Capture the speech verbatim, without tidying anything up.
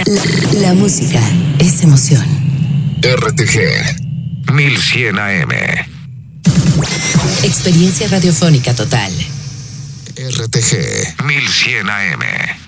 La, la música es emoción. R T G mil cien A M. Experiencia radiofónica total. R T G mil cien A M.